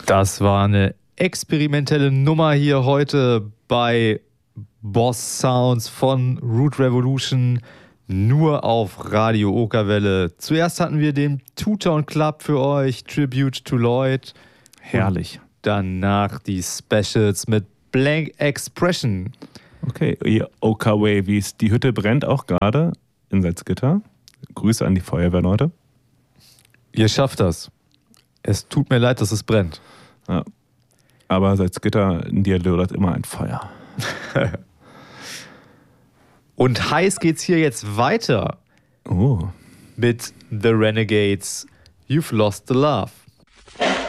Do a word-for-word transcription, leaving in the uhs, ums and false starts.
Das war eine experimentelle Nummer hier heute bei Boss Sounds von Root Revolution, nur auf Radio Okerwelle. Zuerst hatten wir den Two-Tone Club für euch, Tribute to Lloyd. Herrlich. Und danach die Specials mit Blank Expression. Okay, ihr Oka-Wavies. Die Hütte brennt auch gerade in Salzgitter. Grüße an die Feuerwehrleute. Ihr schafft das. Es tut mir leid, dass es brennt. Ja. Aber Salzgitter, in dir lodert immer ein Feuer. Und heiß geht's hier jetzt weiter. Oh. Mit The Renegades, You've Lost the Love.